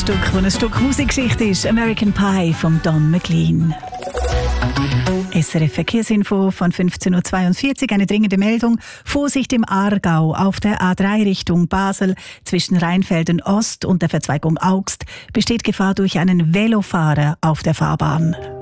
Stück, das ein Stück Musikgeschichte ist. American Pie von Don McLean. SRF Verkehrsinfo von 15.42 Uhr. Eine dringende Meldung. Vorsicht im Aargau auf der A3 Richtung Basel zwischen Rheinfelden Ost und der Verzweigung Augst besteht Gefahr durch einen Velofahrer auf der Fahrbahn.